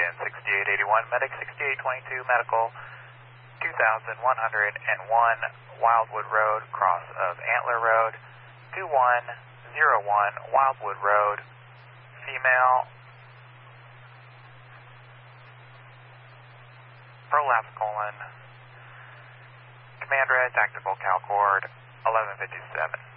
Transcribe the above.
again, 6881, medic 6822, medical 2101, Wildwood Road, cross of Antler Road, 2101, Wildwood Road, female, prolapse colon, Command Red, tactical Calcord, 1157.